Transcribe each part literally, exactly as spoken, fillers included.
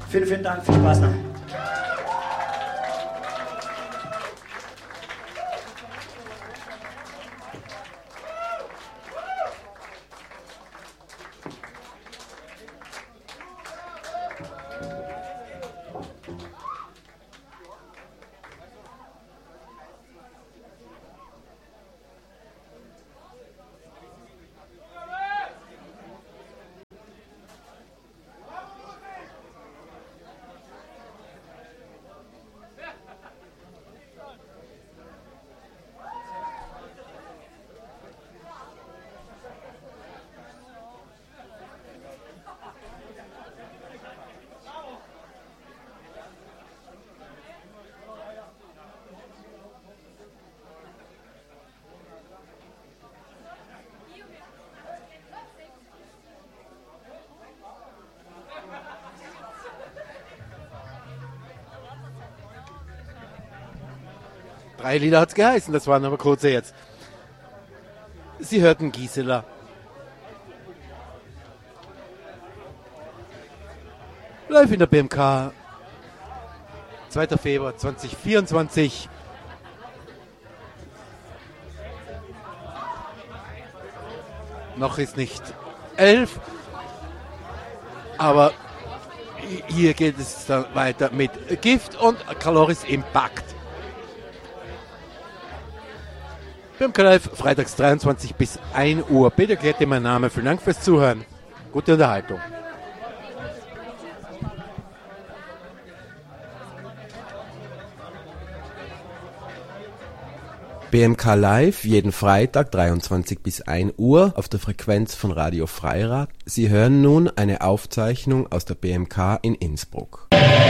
Vielen, vielen Dank, viel Spaß noch. Drei Lieder hat's geheißen, das waren aber kurze jetzt. Sie hörten Gisela. Live in der B M K. zweiter Februar zweitausendvierundzwanzig. Noch ist nicht elf. Aber hier geht es dann weiter mit Gift und Caloris Impact. B M K Live, freitags dreiundzwanzig bis ein Uhr. Peter Klette, mein Name. Vielen Dank fürs Zuhören. Gute Unterhaltung. B M K Live, jeden Freitag dreiundzwanzig bis ein Uhr auf der Frequenz von Radio Freirad. Sie hören nun eine Aufzeichnung aus der B M K in Innsbruck.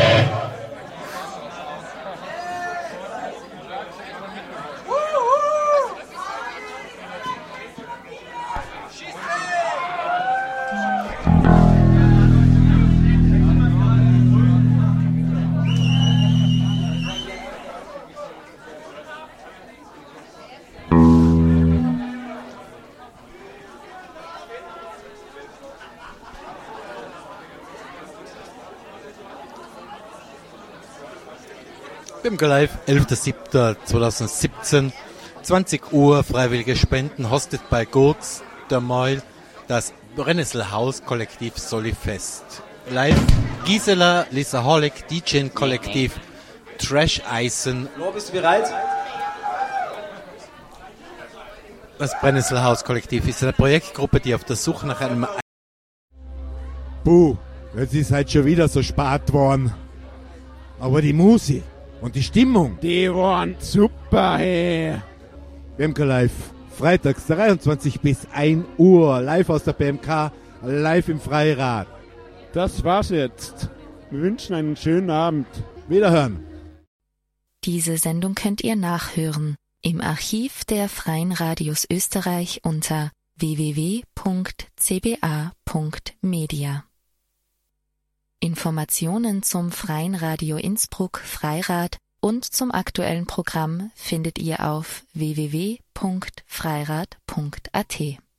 B M K Live, elfter siebter zweitausendsiebzehn, zwanzig Uhr, freiwillige Spenden, hostet bei Gurz, der Meul, das Brennnesselhaus Kollektiv Solifest. Live Gisela, Lisa Holleck, D J-Kollektiv, Trash Eisen. Flo, bist du bereit? Das Brennnesselhaus Kollektiv ist eine Projektgruppe, die auf der Suche nach einem... Puh, jetzt ist halt schon wieder so spät worden. Aber die Musik und die Stimmung, die waren super, hey. B M K Live, freitags dreiundzwanzig bis ein Uhr, live aus der B M K, live im Freirad. Das war's jetzt. Wir wünschen einen schönen Abend. Wiederhören. Diese Sendung könnt ihr nachhören im Archiv der Freien Radios Österreich unter w w w punkt c b a punkt media. Informationen zum Freien Radio Innsbruck Freirad und zum aktuellen Programm findet ihr auf w w w punkt freirad punkt a t.